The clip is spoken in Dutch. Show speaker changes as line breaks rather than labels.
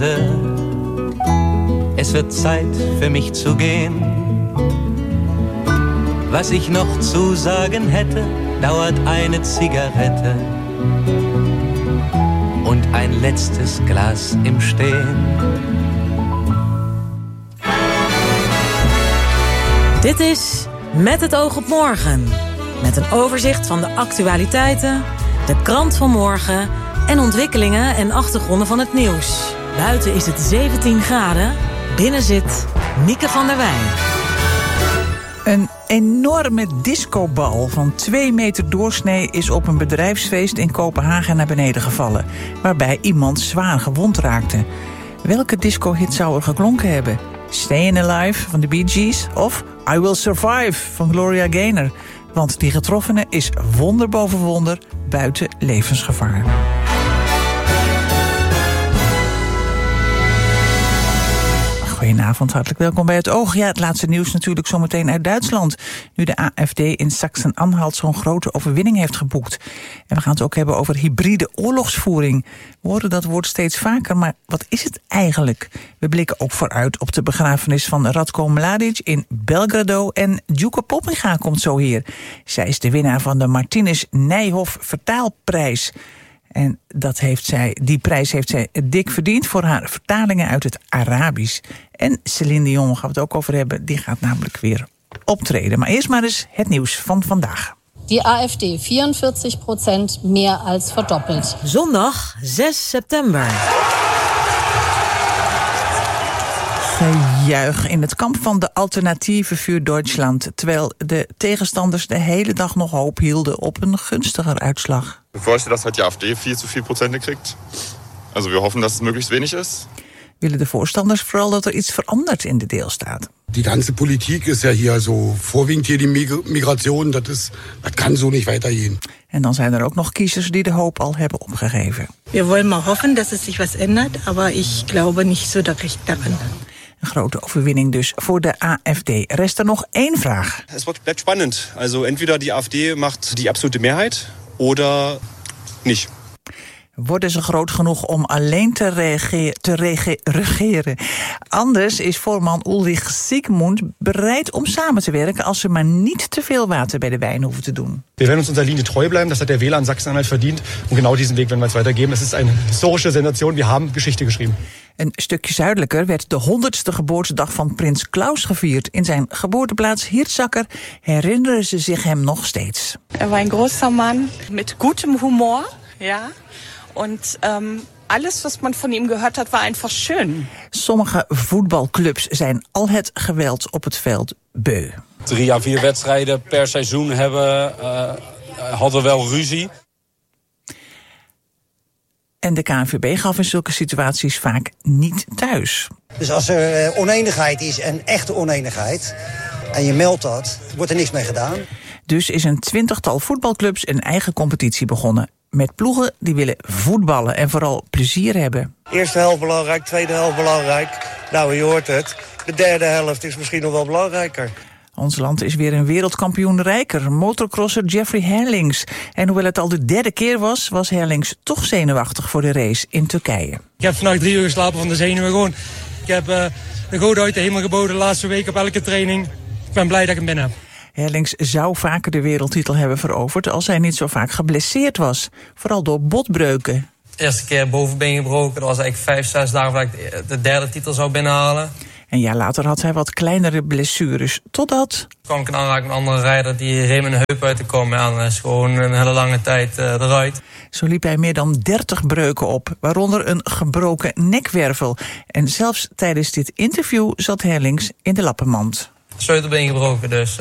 Es wird Zeit für mich zu gehen. Was ich noch zu sagen hätte, dauert eine Zigarette und ein letztes Glas im Stehen.
Dit is Met het oog op morgen. Met een overzicht van de actualiteiten, de krant van morgen en ontwikkelingen en achtergronden van het nieuws. Buiten is het 17 graden, binnen zit Mieke van der Wij.
Een enorme discobal van 2 meter doorsnee is op een bedrijfsfeest in Kopenhagen naar beneden gevallen, waarbij iemand zwaar gewond raakte. Welke disco-hit zou er geklonken hebben? Stayin' Alive van de Bee Gees of I Will Survive van Gloria Gaynor? Want die getroffene is wonder boven wonder buiten levensgevaar. Goedenavond, hartelijk welkom bij Het Oog. Ja, het laatste nieuws natuurlijk zometeen uit Duitsland. Nu de AfD in Sachsen-Anhalt zo'n grote overwinning heeft geboekt. En we gaan het ook hebben over hybride oorlogsvoering. We horen dat woord steeds vaker, maar wat is het eigenlijk? We blikken ook vooruit op de begrafenis van Ratko Mladic in Belgrado. En Djuka Poppinga komt zo hier. Zij is de winnaar van de Martinus Nijhoff Vertaalprijs. En die prijs heeft zij dik verdiend voor haar vertalingen uit het Arabisch. En Céline Dion, gaan we het ook over hebben, die gaat namelijk weer optreden. Maar eerst maar eens het nieuws van vandaag.
Die AfD 44% meer als verdoppeld.
Zondag 6 september.
Gejuich in het kamp van de Alternatieve für Deutschland, terwijl de tegenstanders de hele dag nog hoop hielden op een gunstiger uitslag.
Ik voorstel dat de AfD veel te veel procenten krijgt. Also we hoffen dat het möglichst wenig is.
Willen de voorstanders vooral dat er iets verandert in de deelstaat?
Die ganze Politik is ja hier zo voorwiegend hier die Migration, dat kan zo niet weitergehen.
En dan zijn er ook nog kiezers die de hoop al hebben opgegeven.
We willen maar hoffen dat zich wat ändert, maar ik glaube niet zo direct daaraan.
Een grote overwinning dus voor de AfD. Rest er nog één vraag.
Het blijft spannend. Also entweder die AfD macht die absolute meerheid oder niet.
Worden ze groot genoeg om alleen te regeren? Anders is voorman Ulrich Siegmund bereid om samen te werken als ze maar niet te veel water bij de wijn hoeven te doen.
We werden ons unserer Linie treu bleiben, das hat der Wähler in Sachsen-Anhalt verdient. Und genau diesen Weg werden wir jetzt weitergeben. Es ist eine historische Sensation, wir haben Geschichte geschrieben.
Een stukje zuidelijker werd de 100ste geboortedag van prins Klaus gevierd. In zijn geboorteplaats Hirtzakker herinneren ze zich hem nog steeds.
Was een großer man met gutem humor, ja. Und alles wat man van hem gehört hat, war einfach schön.
Sommige voetbalclubs zijn al het geweld op het veld beu.
3 à 4 wedstrijden per seizoen hadden wel ruzie.
En de KNVB gaf in zulke situaties vaak niet thuis.
Dus als er oneenigheid is, en echte oneenigheid, en je meldt dat, wordt er niks mee gedaan.
Dus is een 20-tal voetbalclubs een eigen competitie begonnen. Met ploegen die willen voetballen en vooral plezier hebben.
Eerste helft belangrijk, tweede helft belangrijk. Nou, je hoort het. De derde helft is misschien nog wel belangrijker.
Ons land is weer een wereldkampioen rijker. Motorcrosser Jeffrey Herlings. En hoewel het al de 3e keer was Herlings toch zenuwachtig voor de race in Turkije.
Ik heb vannacht 3 uur geslapen van de zenuwen gewoon. Ik heb de goden uit de hemel geboden de laatste week op elke training. Ik ben blij dat ik hem binnen heb.
Herlings zou vaker de wereldtitel hebben veroverd als hij niet zo vaak geblesseerd was. Vooral door botbreuken.
De eerste keer bovenbeen gebroken. Dat was eigenlijk 5-6 dagen voordat ik de 3e titel zou binnenhalen.
Een jaar later had hij wat kleinere blessures, totdat...
kwam ik in aanraking met een andere rijder die reed mijn heup uit te komen. En dat is gewoon een hele lange tijd eruit.
Zo liep hij meer dan 30 breuken op, waaronder een gebroken nekwervel. En zelfs tijdens dit interview zat Herlings in de lappenmand.
Sleutelbeen gebroken dus.